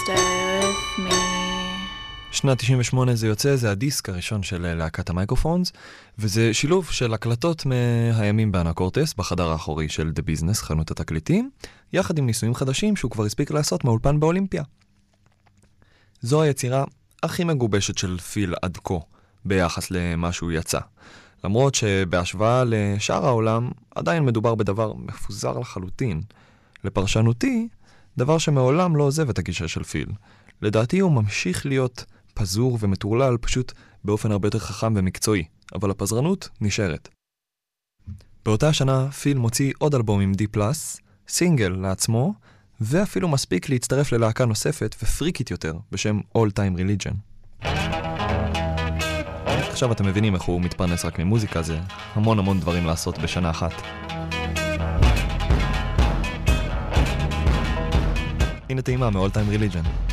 שנת 98 זה יוצא, זה הדיסק הראשון של להקת המייקרופונס, וזה שילוב של הקלטות מהימים באנקורטס, בחדר האחורי של The Business, חנות התקליטים, יחד עם ניסויים חדשים שהוא כבר הספיק לעשות מהאולפן באולימפיה. זו היצירה הכי מגובשת של פיל עד כה, ביחס למה שהוא יצא. למרות שבהשוואה לשאר העולם, עדיין מדובר בדבר מפוזר לחלוטין. לפרשנותי, דבר שמעולם לא עוזב את הגישה של פיל. לדעתי הוא ממשיך להיות פזור ומטורלל פשוט באופן הרבה יותר חכם ומקצועי, אבל הפזרנות נשארת. באותה השנה פיל מוציא עוד אלבום עם D+, סינגל לעצמו, ואפילו מספיק להצטרף ללהקה נוספת ופריקית יותר בשם All Time Religion. עכשיו אתם מבינים איך הוא מתפרנס רק ממוזיקה, זה המון דברים לעשות בשנה אחת. הנה טעימה מ-All Time Religion.